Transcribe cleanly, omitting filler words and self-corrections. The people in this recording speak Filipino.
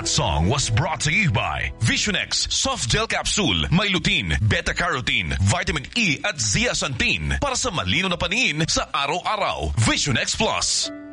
That song was brought to you by Visionex Soft Gel Capsule. May lutein, beta-carotene, vitamin E at zeaxanthin para sa malino na paningin sa araw-araw. Visionex Plus.